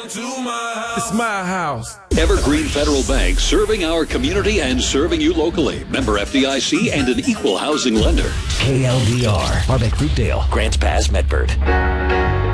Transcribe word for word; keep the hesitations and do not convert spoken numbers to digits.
It's my house. Evergreen Federal Bank, serving our community and serving you locally. Member F D I C and an equal housing lender. K L D R, Harbeck Fruitdale, Grants Pass, Medford.